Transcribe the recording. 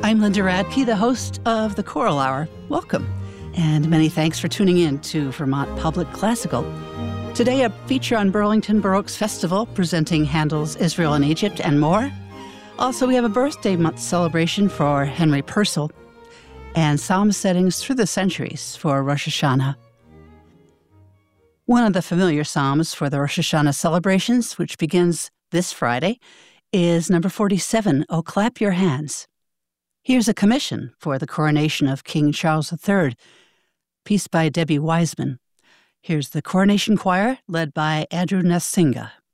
I'm Linda Radke, the host of the Choral Hour. Welcome, and many thanks for tuning in to Vermont Public Classical. Today, a feature on Burlington Baroque's Festival, presenting Handel's Israel and Egypt and more. Also, we have a birthday month celebration for Henry Purcell, and psalm settings through the centuries for Rosh Hashanah. One of the familiar psalms for the Rosh Hashanah celebrations, which begins this Friday, is number 47, O Clap Your Hands. Here's a commission for the coronation of King Charles III, piece by Debbie Wiseman. Here's the Coronation Choir, led by Andrew Nasinga.